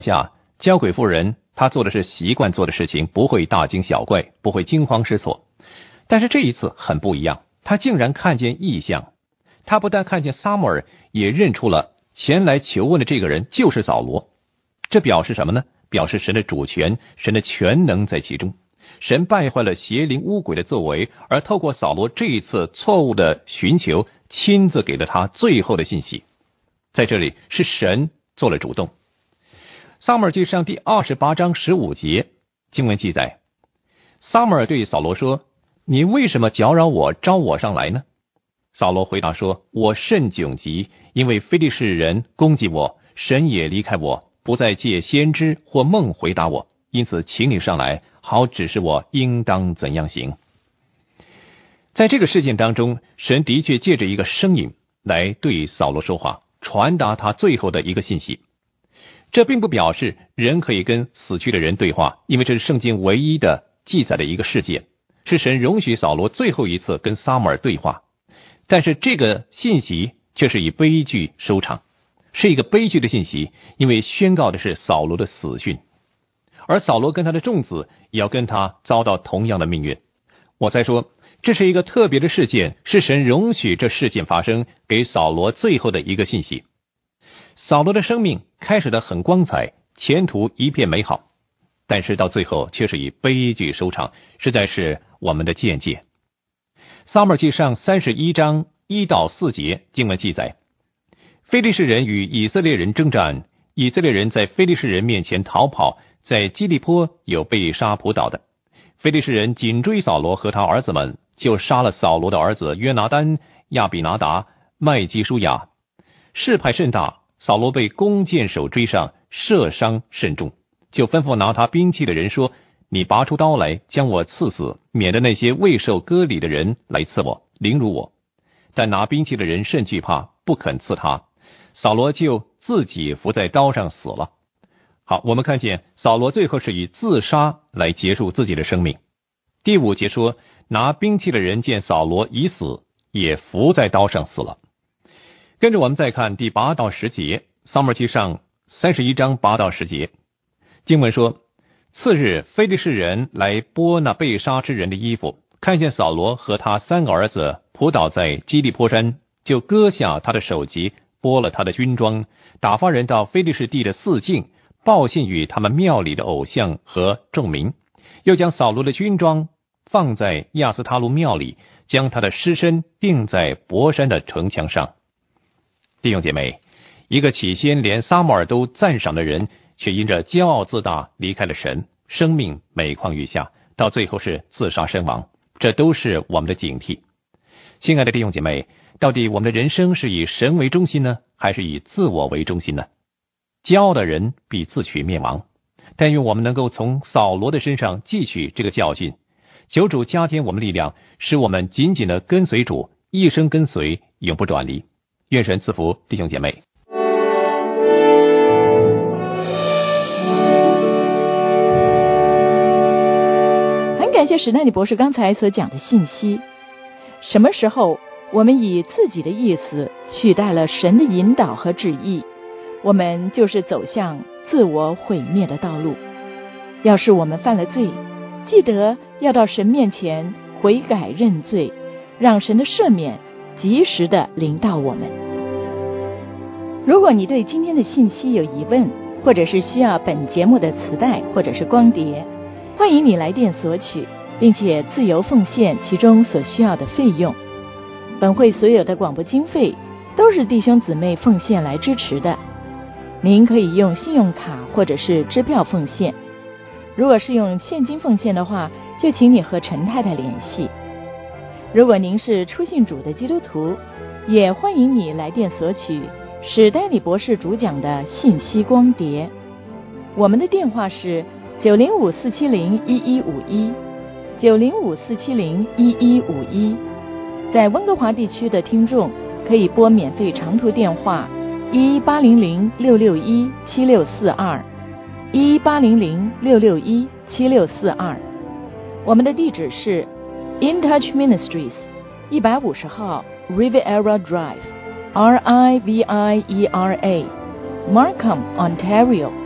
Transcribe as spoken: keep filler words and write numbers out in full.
下，交鬼妇人她做的是习惯做的事情，不会大惊小怪，不会惊慌失措。但是这一次很不一样，她竟然看见异象。她不但看见撒母耳，也认出了前来求问的这个人就是扫罗。这表示什么呢？表示神的主权，神的全能在其中。神败坏了邪灵污鬼的作为，而透过扫罗这一次错误的寻求，亲自给了他最后的信息。在这里是神做了主动。撒母耳记上第二十八章十五节经文记载，撒母耳对扫罗说：你为什么搅扰我，招我上来呢？扫罗回答说：我甚窘急，因为非利士人攻击我，神也离开我，不再借先知或梦回答我，因此请你上来，好指示我应当怎样行。在这个事件当中，神的确借着一个声音来对扫罗说话，传达他最后的一个信息。这并不表示人可以跟死去的人对话，因为这是圣经唯一的记载的一个事件，是神容许扫罗最后一次跟撒母耳对话。但是这个信息却是以悲剧收场，是一个悲剧的信息，因为宣告的是扫罗的死讯，而扫罗跟他的众子也要跟他遭到同样的命运。我再说，这是一个特别的事件，是神容许这事件发生，给扫罗最后的一个信息。扫罗的生命开始的很光彩，前途一片美好，但是到最后却是以悲剧收场，实在是我们的见解。撒母耳记上三十一章一到四节经文记载，非利士人与以色列人征战，以色列人在非利士人面前逃跑，在基利坡有被杀扑倒的。非利士人紧追扫罗和他儿子们，就杀了扫罗的儿子约拿单、亚比拿达、麦基舒亚。事派甚大，扫罗被弓箭手追上，射伤甚重，就吩咐拿他兵器的人说：你拔出刀来，将我刺死，免得那些未受割礼的人来刺我，凌辱我。但拿兵器的人甚惧怕，不肯刺他，扫罗就自己伏在刀上死了。好，我们看见扫罗最后是以自杀来结束自己的生命。第五节说，拿兵器的人见扫罗已死，也伏在刀上死了。跟着我们再看第八到十节，撒母耳记上三十一章八到十节，经文说：次日，非利士人来剥那被杀之人的衣服，看见扫罗和他三个儿子扑倒在基利坡山，就割下他的首级，剥了他的军装，打发人到非利士地的四境，报信与他们庙里的偶像和众民，又将扫罗的军装放在亚斯他路庙里，将他的尸身钉在伯山的城墙上。弟兄姐妹，一个起先连撒母耳都赞赏的人，却因着骄傲自大离开了神，生命每况愈下，到最后是自杀身亡，这都是我们的警惕。亲爱的弟兄姐妹，到底我们的人生是以神为中心呢，还是以自我为中心呢？骄傲的人必自取灭亡，但愿我们能够从扫罗的身上汲取这个教训，求主加添我们力量，使我们紧紧的跟随主，一生跟随，永不转离。愿神赐福弟兄姐妹。 很感谢史奈里博士刚才所讲的信息。什么时候我们以自己的意思取代了神的引导和旨意，我们就是走向自我毁灭的道路。要是我们犯了罪，记得要到神面前悔改认罪，让神的赦免及时的临到我们。如果你对今天的信息有疑问，或者是需要本节目的磁带或者是光碟，欢迎你来电索取，并且自由奉献其中所需要的费用。本会所有的广播经费都是弟兄姊妹奉献来支持的。您可以用信用卡或者是支票奉献，如果是用现金奉献的话，就请你和陈太太联系。如果您是初信主的基督徒，也欢迎你来电索取史丹利博士主讲的信息光碟。我们的电话是九零五四七零一一五一，九零五四七零一一五一。在温哥华地区的听众可以拨免费长途电话一八零零六六一七六四二，一八零零六六一七六四二。我们的地址是 In Touch Ministries 一百五十号 Riviera Drive，R I V I E R A， Markham, Ontario